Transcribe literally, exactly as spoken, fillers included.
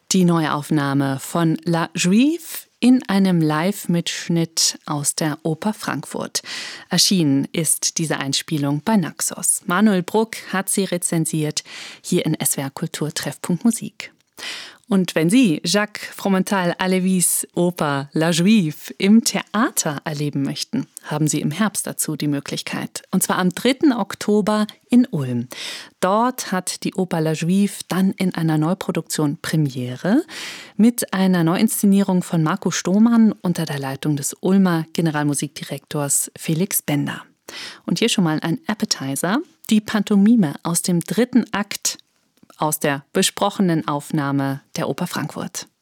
Die Neuaufnahme von La Juive in einem Live-Mitschnitt aus der Oper Frankfurt. Erschienen ist diese Einspielung bei Naxos. Manuel Bruck hat sie rezensiert, hier in S W R Kultur Treffpunkt Musik. Und wenn Sie Jacques Fromental-Alevis Oper La Juive im Theater erleben möchten, haben Sie im Herbst dazu die Möglichkeit. Und zwar am dritten Oktober in Ulm. Dort hat die Oper La Juive dann in einer Neuproduktion Premiere mit einer Neuinszenierung von Marco Stohmann unter der Leitung des Ulmer Generalmusikdirektors Felix Bender. Und hier schon mal ein Appetizer, die Pantomime aus dem dritten Akt aus der besprochenen Aufnahme der Oper Frankfurt.